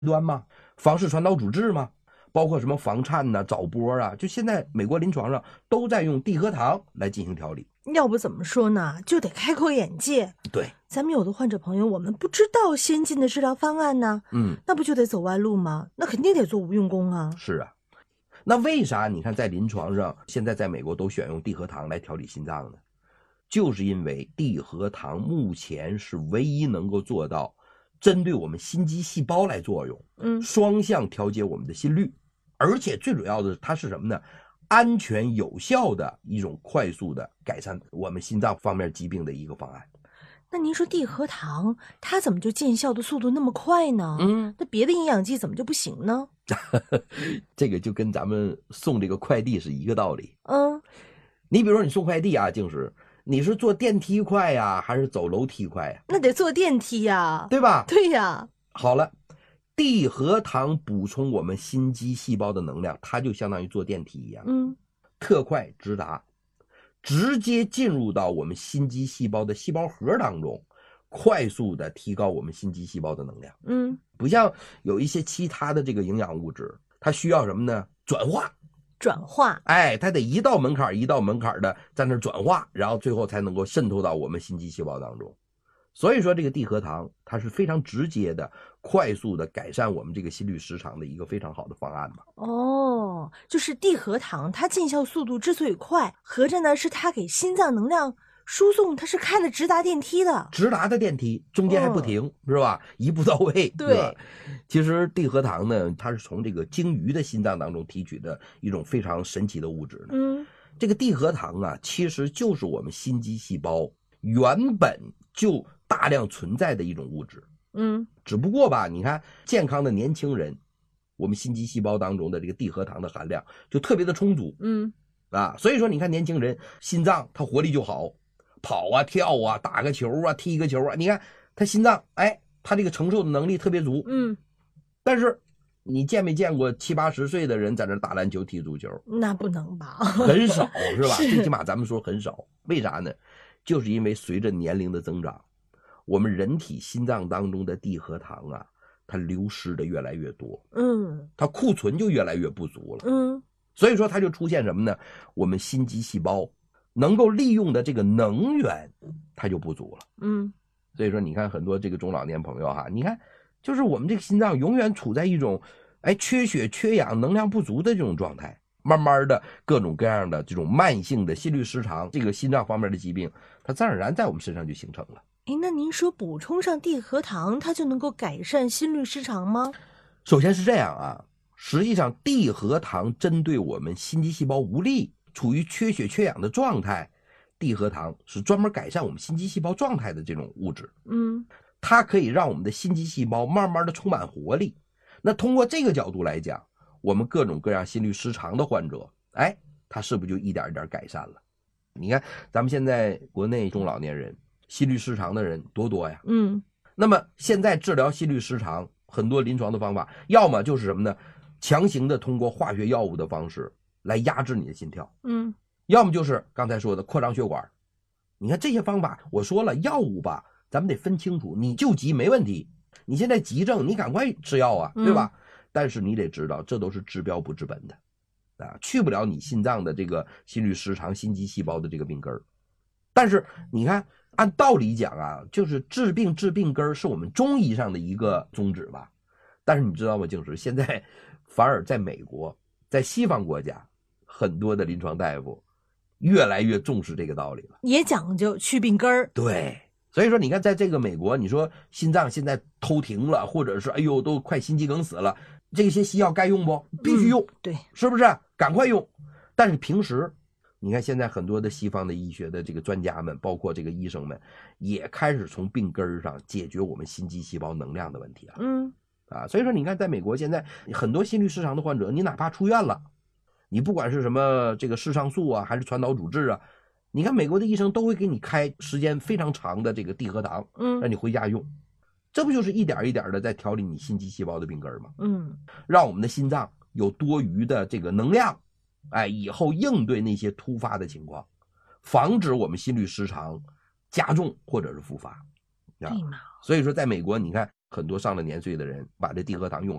端吗？房室传导阻滞吗？包括什么房颤呐、早搏啊，就现在美国临床上都在用地核糖来进行调理。 要不怎么说呢，就得开阔眼界。 对， 咱们有的患者朋友，我们不知道先进的治疗方案呢，那不就得走弯路吗？那肯定得做无用功啊。 是啊，那为啥你看在临床上现在在美国都选用地核糖来调理心脏呢？就是因为地核糖目前是唯一能够做到针对我们心肌细胞来作用，双向调节我们的心率，而且最主要的它是什么呢？安全有效的一种快速的改善我们心脏方面疾病的一个方案。 那您说地核糖它怎么就见效的速度那么快呢？那别的营养剂怎么就不行呢？ 这个就跟咱们送这个快递是一个道理。你比如说你送快递啊，静时你是坐电梯快呀，还是走楼梯快呀？ 那得坐电梯呀， 对吧？ 对呀。 好了，地核糖补充我们心肌细胞的能量，它就相当于坐电梯一样，特快直达，直接进入到我们心肌细胞的细胞核当中，快速的提高我们心肌细胞的能量。不像有一些其他的这个营养物质，它需要什么呢？转化，它得一道门槛一道门槛的在那转化，然后最后才能够渗透到我们心肌细胞当中。所以说这个地核糖它是非常直接的快速的改善我们这个心律失常的一个非常好的方案嘛。 就是地核糖它见效速度之所以快，合着呢是它给心脏能量输送，它是开了直达电梯的， 直达的电梯中间还不停，是吧？一步到位。 对， 其实地核糖呢，它是从这个鲸鱼的心脏当中提取的一种非常神奇的物质。这个地核糖啊，其实就是我们心肌细胞原本就大量存在的一种物质。只不过吧，你看健康的年轻人，我们心肌细胞当中的这个地核糖的含量就特别的充足。所以说你看年轻人心脏他活力就好，跑啊跳啊打个球啊踢个球啊，你看他心脏他这个承受的能力特别足。但是你见没见过70、80岁的人在那打篮球踢足球？ 那不能吧？ 很少是吧？最起码咱们说很少。为啥呢？就是因为随着年龄的增长，我们人体心脏当中的地核糖啊，它流失的越来越多，它库存就越来越不足了，所以说它就出现什么呢？我们心肌细胞能够利用的这个能源它就不足了，所以说你看很多这个中老年朋友哈，你看就是我们这个心脏永远处在一种缺血缺氧能量不足的这种状态，慢慢的各种各样的这种慢性的心律失常，这个心脏方面的疾病它自然而然在我们身上就形成了。 那您说补充上地核糖它就能够改善心律失常吗？ 首先是这样啊，实际上地核糖针对我们心肌细胞无力处于缺血缺氧的状态，地核糖是专门改善我们心肌细胞状态的这种物质，它可以让我们的心肌细胞慢慢的充满活力。那通过这个角度来讲，我们各种各样心律失常的患者，他是不是就一点一点改善了？你看咱们现在国内中老年人心律失常的人多呀，那么现在治疗心律失常很多临床的方法，要么就是什么呢？强行的通过化学药物的方式来压制你的心跳，要么就是刚才说的扩张血管。你看这些方法，我说了药物吧，咱们得分清楚，你救急没问题，你现在急症你赶快吃药啊，对吧？但是你得知道这都是治标不治本的去不了你心脏的这个心律失常心肌细胞的这个病根儿。但是你看按道理讲啊，就是治病治病根儿是我们中医上的一个宗旨吧。但是你知道吗，静时现在反而在美国在西方国家很多的临床大夫越来越重视这个道理了， 也讲究去病根儿。 对，所以说你看在这个美国，你说心脏现在偷停了，或者是都快心肌梗死了，这些西药该用不？必须用， 对， 是不是？赶快用。但是平时你看现在很多的西方的医学的这个专家们，包括这个医生们，也开始从病根上解决我们心肌细胞能量的问题了。所以说你看在美国现在很多心律失常的患者，你哪怕出院了，你不管是什么这个视上素啊，还是传导阻滞啊，你看美国的医生都会给你开时间非常长的这个地核糖，让你回家用。这不就是一点一点的在调理你心肌细胞的病根吗？让我们的心脏有多余的这个能量，以后应对那些突发的情况，防止我们心律失常加重或者是复发。所以说在美国你看很多上了年岁的人把这地核糖用